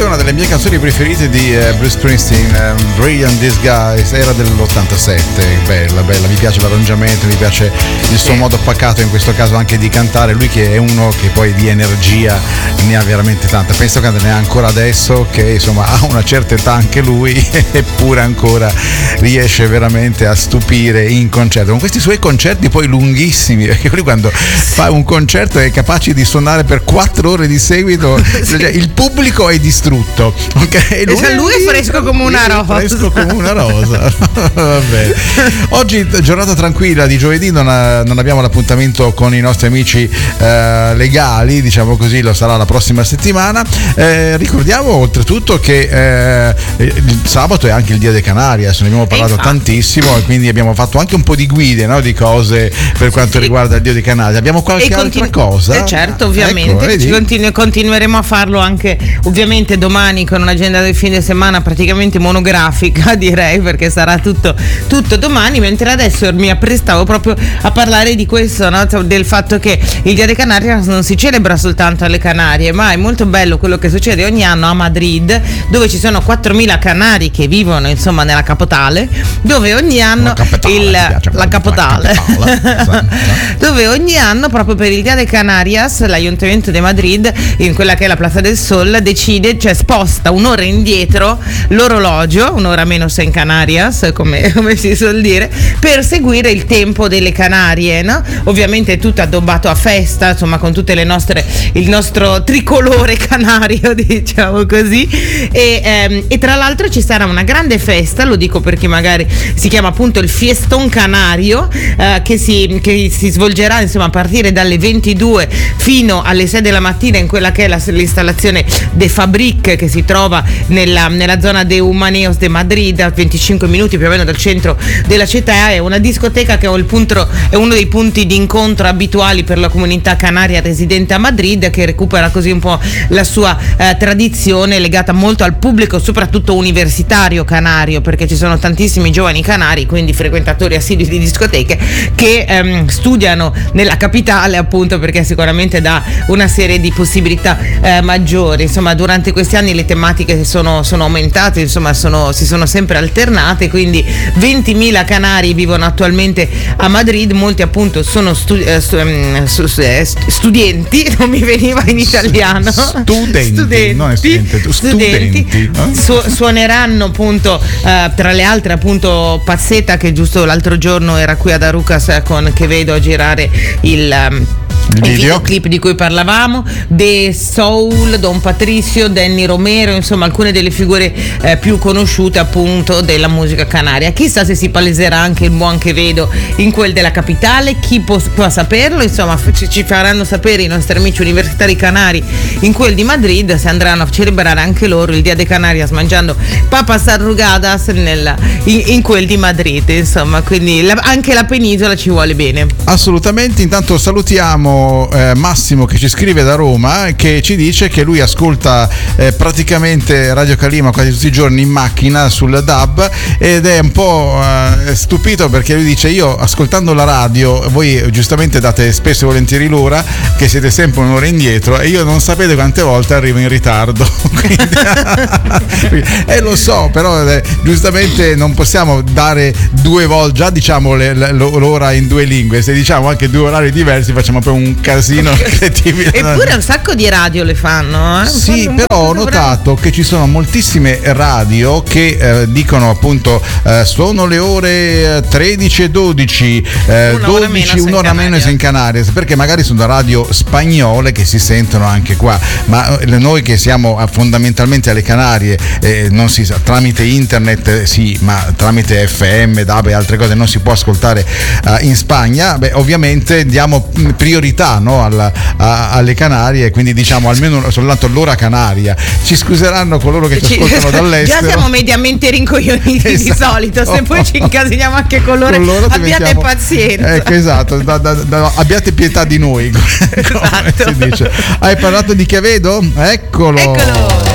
è una delle mie canzoni preferite di Bruce Springsteen, Brilliant Disguise, era dell'87, bella, mi piace l'arrangiamento, mi piace il suo modo pacato in questo caso anche di cantare, lui che è uno che poi di energia ne ha veramente tanta, penso che ne ha ancora adesso, che insomma ha una certa età anche lui, eppure ancora riesce veramente a stupire in concerto, con questi suoi concerti poi lunghissimi, perché lui quando fa un concerto è capace di suonare per 4 ore di seguito, cioè, il pubblico è distrutto, ok? Lui è fresco come una rosa. Fresco come una rosa. Vabbè. Oggi giornata tranquilla di giovedì, non abbiamo l'appuntamento con i nostri amici legali, diciamo così, lo sarà la prossima settimana. Ricordiamo oltretutto che il sabato è anche il Dia dei Canarias, ne abbiamo parlato tantissimo e quindi abbiamo fatto anche un po' di guide, no, di cose per quanto riguarda il Dia dei Canarias. Abbiamo qualche altra cosa? Certo, ovviamente. Ecco, continueremo a farlo anche ovviamente domani con un'agenda del fine settimana praticamente monografica, direi, perché sarà tutto domani, mentre adesso mi apprestavo proprio a parlare di questo, no? Del fatto che il Dia dei Canarias non si celebra soltanto alle Canarie, ma è molto bello quello che succede ogni anno a Madrid, dove ci sono 4.000 canari che vivono insomma nella capitale, dove ogni anno la capitale dove ogni anno proprio per il Dia de Canarias l'Ayuntamiento di Madrid, in quella che è la Plaza del Sol, decide, cioè sposta un'ora indietro l'orologio, un'ora meno sei in Canarias, come si suol dire, per seguire il tempo delle Canarie, no? Ovviamente è tutto addobbato a festa, insomma, con tutte le nostre, il nostro tricolore canario, diciamo così, e tra l'altro ci sarà una grande festa, lo dico perché magari si chiama appunto il Fieston Canario, che si svolgerà insomma a partire dalle 22 fino alle 6 della mattina in quella che è l'installazione De Fabric, che si trova nella zona de Humaneos de Madrid, a 25 minuti più o meno dal centro della città. È una discoteca che è uno dei punti di incontro abituali per la comunità canaria residente a Madrid, che recupera così un po' la sua tradizione legata molto al pubblico, soprattutto universitario canario, perché ci sono tantissimi giovani canari, quindi frequentatori assidui di discoteche, che studiano nella capitale, appunto perché sicuramente dà una serie di possibilità maggiori. Insomma, durante questi anni le tematiche sono aumentate, insomma si sono sempre alternate, quindi 20.000 canari vivono attualmente a Madrid, molti appunto sono studenti, non mi veniva in italiano, studenti. Suoneranno appunto tra le altre appunto Pazzetta, che giusto l'altro giorno era qui ad Arucas con Che vedo a girare il videoclip di cui parlavamo, De Soul, Don Patricio, Danny Romero, insomma alcune delle figure più conosciute appunto della musica canaria. Chissà se si paleserà anche il buon Che vedo in quel della capitale, chi può saperlo, insomma ci faranno sapere i nostri amici universitari canari in quel di Madrid, se andranno a celebrare anche loro il Dia de Canarias mangiando papas arrugadas in quel di Madrid, insomma, quindi anche la penisola ci vuole bene. Assolutamente. Intanto salutiamo Massimo, che ci scrive da Roma, che ci dice che lui ascolta praticamente Radio Calima quasi tutti i giorni in macchina sul DAB, ed è un po' stupito perché lui dice: io ascoltando la radio, voi giustamente date spesso e volentieri l'ora, che siete sempre un'ora indietro, e io non sapete quante volte arrivo in ritardo. Lo so, però giustamente non possiamo dare 2 volte, già diciamo l'ora in 2 lingue, se diciamo anche 2 orari diversi facciamo poi un casino incredibile. Eppure un sacco di radio le fanno, Sì, però ho notato che ci sono moltissime radio che dicono appunto sono le ore 13 e 12, 12, un'ora meno in Canarias, perché magari sono radio spagnole che si sentono anche qua, ma noi che siamo fondamentalmente alle Canarie, non si sa, tramite internet sì, ma tramite FM, DAB e altre cose non si può ascoltare in Spagna. Ovviamente diamo priorità, no, alle Canarie, quindi diciamo almeno soltanto l'ora canaria. Ci scuseranno coloro che ci ascoltano dall'estero. Già siamo mediamente rincoglioniti, esatto, di solito, se poi ci incasiniamo anche con loro abbiate pazienza. Esatto, abbiate pietà di noi. Esatto. Si dice. Hai parlato di Che vedo? Eccolo.